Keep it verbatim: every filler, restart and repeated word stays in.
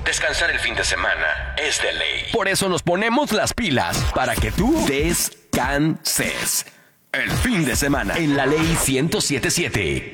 descansar el fin de semana es de ley. Por eso nos ponemos las pilas, para que tú descanses. El fin de semana en la Ley ciento siete punto siete.